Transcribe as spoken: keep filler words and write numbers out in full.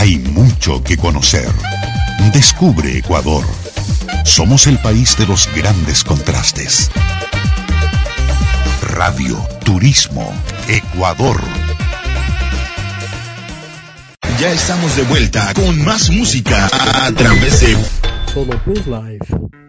Hay mucho que conocer. Descubre Ecuador. Somos el país de los grandes contrastes. Radio, turismo, Ecuador. Ya estamos de vuelta con más música a través de Solo Plus Live.